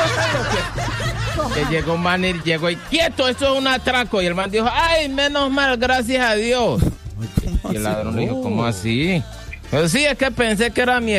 Que llegó un man y llegó y quieto, eso es un atraco. Y el man dijo, ay, menos mal, gracias a Dios. Y el ladrón le dijo, ¿cómo así? Pues sí, es que pensé que era mi